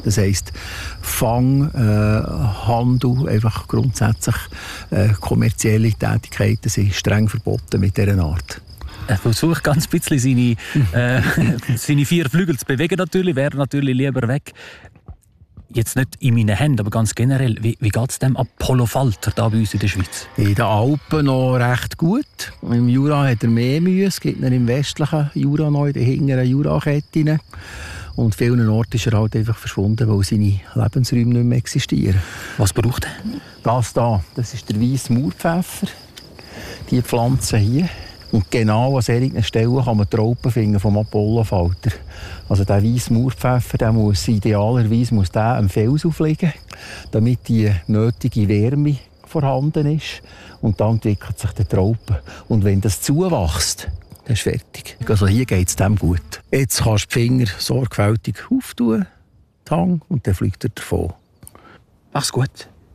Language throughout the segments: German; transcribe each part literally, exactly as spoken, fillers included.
Das heisst, Fang, äh, Handel, einfach grundsätzlich äh, kommerzielle Tätigkeiten sind streng verboten mit dieser Art. Er versucht ganz ein bisschen seine, äh, seine vier Flügel zu bewegen natürlich, wäre natürlich lieber weg. Jetzt nicht in meinen Händen, aber ganz generell, wie, wie geht es dem Apollo-Falter da bei uns in der Schweiz? In den Alpen noch recht gut. Im Jura hat er mehr Mühe. Es gibt ihn im westlichen Jura noch, in den hinteren Juraketten. Und vielen Orten ist er halt einfach verschwunden, weil seine Lebensräume nicht mehr existieren. Was braucht er? Das hier, das ist der weisse Maulpfeffer. Die Pflanze hier. Und genau an solchen Stellen kann man die Raupen finden vom Apollofalter. Also der weisse Maulpfeffer, der muss idealerweise muss der am Fels aufliegen, damit die nötige Wärme vorhanden ist. Und dann entwickelt sich der Raupen. Und wenn das zuwächst, dann ist fertig. Also hier geht es dem gut. Jetzt kannst du die Finger sorgfältig auftun, die Hand, und dann fliegt er davon. Mach's gut.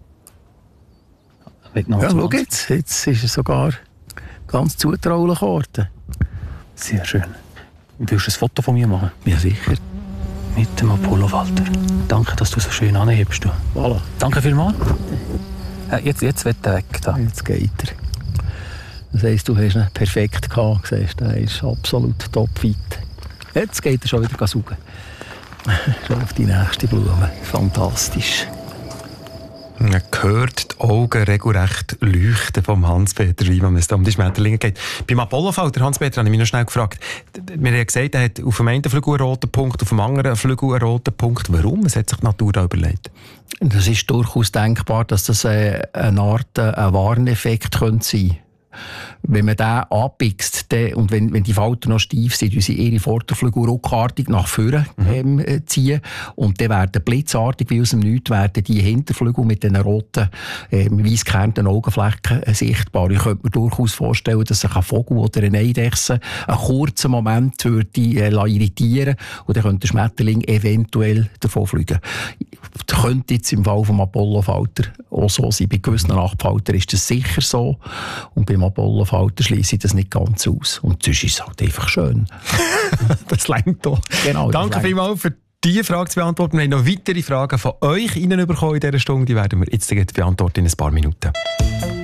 Ja, schau jetzt, jetzt ist er sogar ganz zutraulich geworden. Sehr schön. Willst du ein Foto von mir machen? Ja, sicher. Mit dem Apollo-Falter. Danke, dass du so schön anhebst. Du. Voilà. Danke vielmals. Ja, jetzt, jetzt wird er weg. Da. Jetzt geht er. Das heisst, du hast ihn perfekt gehabt. Siehst, er ist absolut topfit. Jetzt geht er schon wieder saugen. Schon auf die nächste Blume. Fantastisch. Man hört die Augen regelrecht leuchten vom Hans-Peter Riemann, wenn es um die Schmetterlinge geht. Beim Apollo-Falter, Hans-Peter, habe ich mich noch schnell gefragt. Wir haben gesagt, er hat auf dem einen Flügel einen roten Punkt, auf dem anderen Flügel einen roten Punkt. Warum? Was hat sich die Natur da überlegt? Das ist durchaus denkbar, dass das eine Art ein Warneffekt könnte sein könnte. Wenn man den anpickst und wenn, wenn die Falter noch steif sind, sie ihre Vorderflügel ruckartig nach vorne ähm, ziehen und dann werden blitzartig wie aus dem Nichts werden die Hinterflügel mit den roten, ähm, weiss gekernten Augenflecken äh, sichtbar. Ich könnte mir durchaus vorstellen, dass sich ein Vogel oder eine Eidechse einen kurzen Moment würde, äh, irritieren und dann könnte der Schmetterling eventuell davon fliegen. Das könnte jetzt im Fall vom Apollo-Falter auch so sein. Bei gewissen Nachtfalter ist das sicher so und beim Apollo-Falter schließe ich das nicht ganz aus. Und sonst ist es halt einfach schön. Das reicht doch. Genau, danke vielmals für diese Frage zu beantworten. Wir haben noch weitere Fragen von euch reinbekommen in dieser Stunde. Die werden wir jetzt beantworten in ein paar Minuten.